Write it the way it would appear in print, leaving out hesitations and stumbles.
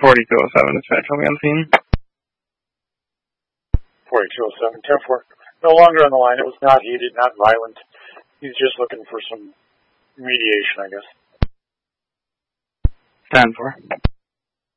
4207, dispatch, I'll be on scene. 4207, 10-4. No longer on the line. It was not heated, not violent. He's just looking for some mediation, I guess. 10-4.